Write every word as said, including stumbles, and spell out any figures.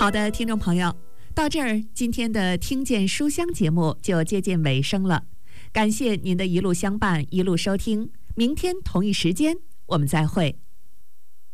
好的，听众朋友，到这儿，今天的听见书香节目就接近尾声了。感谢您的一路相伴，一路收听。明天同一时间，我们再会。